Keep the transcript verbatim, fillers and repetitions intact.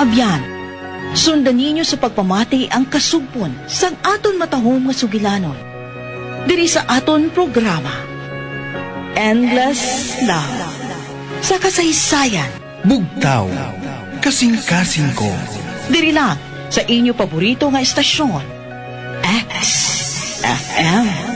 Abyan, sundan ninyo sa pagpamati ang kasugpon sang aton matahong nga sugilanon. Diri sa aton programa, Endless Love. Sa kasaysayan, bugtaw, kasing-kasing ko. diri lang sa inyo paborito nga estasyon, X F M.